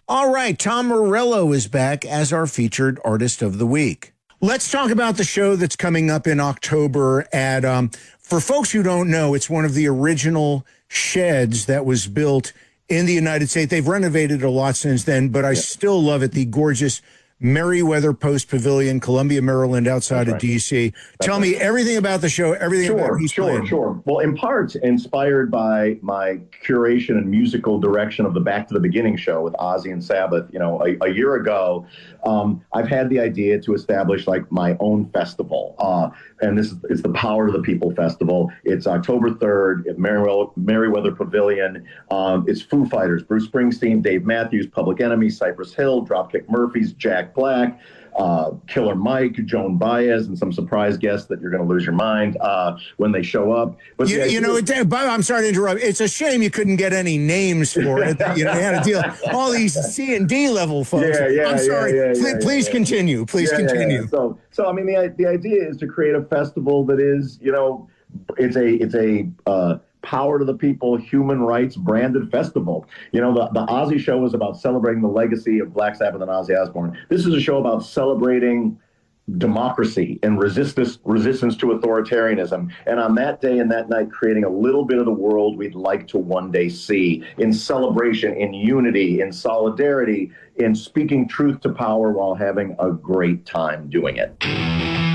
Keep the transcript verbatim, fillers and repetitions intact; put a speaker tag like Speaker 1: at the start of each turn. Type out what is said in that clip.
Speaker 1: All right, Tom Morello is back as our featured artist of the week. Let's talk about the show that's coming up in October at, um, for folks who don't know, it's one of the original sheds that was built in the United States. They've renovated a lot since then, but I yeah. still love it. The gorgeous Merriweather Post Pavilion, Columbia, Maryland, outside That's of right. D C. That's Tell right. me everything about the show, everything
Speaker 2: sure,
Speaker 1: about He's
Speaker 2: Sure,
Speaker 1: playing.
Speaker 2: sure. Well, in part, inspired by my curation and musical direction of the Back to the Beginning show with Ozzy and Sabbath, you know, a, a year ago, um, I've had the idea to establish like my own festival. Uh, and this is it's the Power of the People Festival. It's October third at Merriweather, Merriweather Pavilion. Um, it's Foo Fighters, Bruce Springsteen, Dave Matthews, Public Enemy, Cypress Hill, Dropkick Murphys, Jack Black, uh, Killer Mike, Joan Baez, and some surprise guests that you're going to lose your mind uh, when they show up.
Speaker 1: But you, you know, it, I'm sorry to interrupt. It's a shame you couldn't get any names for it. You know, you had to deal all these C and D level folks.
Speaker 2: Yeah, yeah,
Speaker 1: I'm sorry.
Speaker 2: Yeah, yeah,
Speaker 1: please
Speaker 2: yeah,
Speaker 1: please
Speaker 2: yeah.
Speaker 1: continue. Please
Speaker 2: yeah,
Speaker 1: continue.
Speaker 2: Yeah, yeah. So, so I mean, the the idea is to create a festival that is, you know, it's a it's a uh, Power to the People, human rights branded festival. You know, the, the Ozzy show is about celebrating the legacy of Black Sabbath and Ozzy Osbourne. This is a show about celebrating democracy and resistance resistance to authoritarianism. And on that day and that night, creating a little bit of the world we'd like to one day see in celebration, in unity, in solidarity, in speaking truth to power while having a great time doing it.